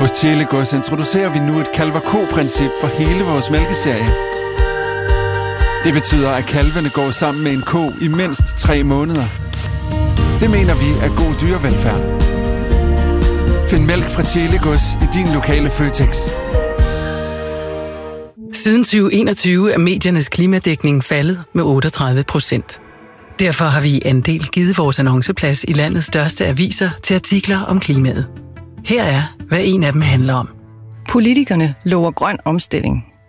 Hos Tjelegårds introducerer vi nu et kalv-og-ko-princip for hele vores mælkeserie. Det betyder, at kalvene går sammen med en ko i mindst 3 måneder. Det mener vi er god dyrevelfærd. Find mælk fra Tjelegårds i din lokale Føtex. Siden 2021 er mediernes klimadækning faldet med 38%. Derfor har vi i Andel givet vores annonceplads i landets største aviser til artikler om klimaet. Her er, hvad en af dem handler om. Politikerne lover grøn omstilling,